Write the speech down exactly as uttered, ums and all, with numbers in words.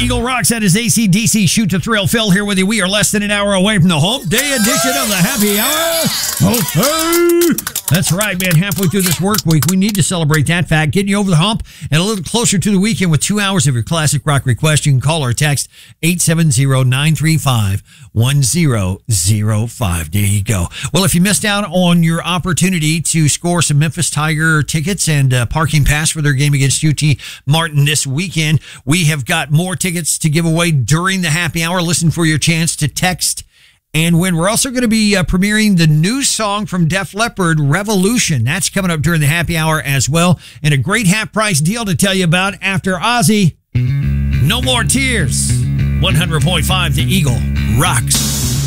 Eagle Rocks. That is A C D C. Shoot to Thrill. Phil here with you. We are less than an hour away from the Hump Day edition of the Happy Hour. Okay. That's right, man. Halfway through this work week, we need to celebrate that fact. Getting you over the hump and a little closer to the weekend with two hours of your classic rock request. You can call or text eight seven zero, nine three five, one zero zero five. There you go. Well, if you missed out on your opportunity to score some Memphis Tiger tickets and uh, parking pass for their game against U T Martin this weekend, we have got more tickets to give away during the happy hour. Listen for your chance to text and win. We're also going to be uh, premiering the new song from Def Leppard, Revolution. That's coming up during the happy hour as well. And a great half price deal to tell you about after Ozzy. No More Tears. one hundred point five The Eagle rocks.